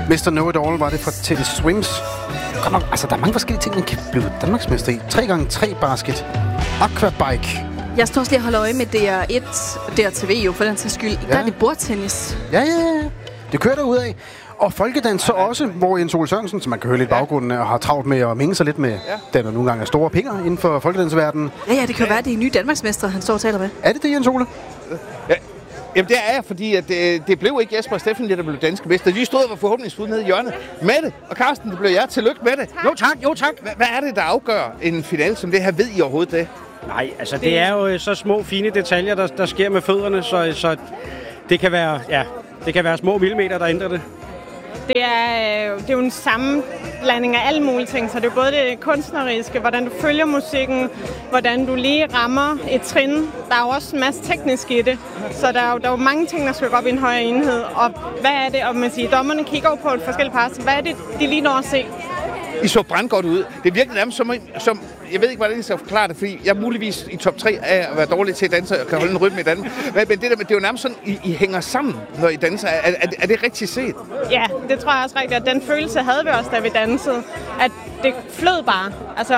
Mr. Know It All var det fra Teddy Swims. Godt nok, altså, der er mange forskellige ting, man kan blive Danmarksmester i. 3x3 basket. Aquabike. Jeg står også lige og holder øje med DR1, DRTV jo, for den sags skyld. Ja. Der er det bordtennis. Ja. Det kører derud af. Og folkedans så også, hvor Jens Ole Sørensen, som man kan høre lidt i baggrunden, og har travlt med at minge sig lidt med den, der nogle gange er store pinger inden for folkedansverdenen. Ja, det kan jo være, det er nye Danmarksmestre, han står og taler med. Er det, Jens Ole? Ja. Jamen det er jeg, fordi at det blev ikke Jesper og Steffen, der blev danske mester. De stod og var forhåbningsfulde nede i hjørnet. Mette og Carsten, det blev jer. Tillykke med det. Jo tak. Hvad er det, der afgør en finale som det her? Ved I overhovedet det? Nej, altså det er jo så små, fine detaljer, der sker med fødderne, så det kan være små millimeter, der ændrer det. Det er jo en sammenblanding af alle mulige ting, så det er både det kunstneriske, hvordan du følger musikken, hvordan du lige rammer et trin. Der er jo også en masse teknisk i det, så der er jo mange ting, der skal gå op i en højere enhed. Og hvad er det, og man siger, dommerne kigger på et forskelligt par, hvad er det, de lige når at se? I så brandgodt ud. Det virkede nærmest som jeg ved ikke, hvordan I skal forklare det, fordi jeg er muligvis i top 3 af at være dårlig til at danse og kan holde en rytme i Danmark. Men det er jo nærmest sådan, I hænger sammen, når I danser. Er det rigtigt set? Ja, det tror jeg også rigtigt. Og den følelse havde vi også, da vi dansede. At det flød bare. Altså,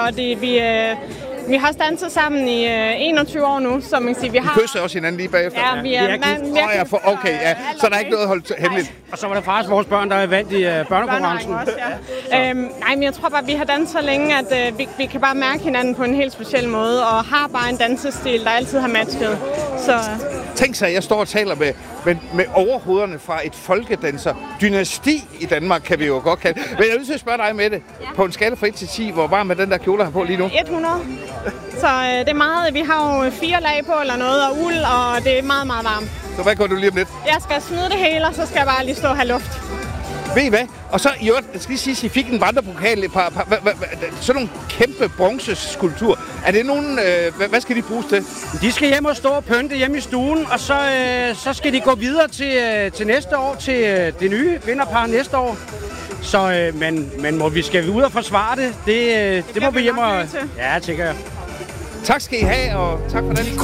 vi har også danset sammen i 21 år nu, så man kan sige, vi har... Vi kysser også hinanden lige bagefter. Ja, vi er okay, ja. Så der er ikke noget at holde hemmeligt. Og så var det faktisk vores børn, der er vandt i børnekonkurrencen. Nej, men jeg tror bare, vi har danset så længe, at vi kan bare mærke hinanden på en helt speciel måde, og har bare en dansestil, der altid har matchet. Så... Tænk sig, at jeg står og taler med overhovederne fra et folkedanser-dynasti i Danmark, kan vi jo godt kalde. Men jeg vil til at spørge dig med det. På en skala fra 1 til 10, hvor varm er den der kjole, her på lige nu? 100. Så det er meget. Vi har jo 4 lag på eller noget, og uld, og det er meget, meget varmt. Så hvad går du lige om lidt? Jeg skal smide det hele, og så skal jeg bare lige stå og have luft. Ved I hvad? Og så i øvrigt, jeg skal lige sige, at I fik en vandrepokal, sådan nogle kæmpe bronzeskulptur. Er det nogen, hvad skal de bruges til? De skal hjem og stå og pynte hjemme i stuen, og så skal de gå videre til næste år, til det nye vinderpar næste år. Så, men vi skal ud og forsvare det. Det må vi hjem og... Ja, tænker jeg. Tak skal I have, og tak for den.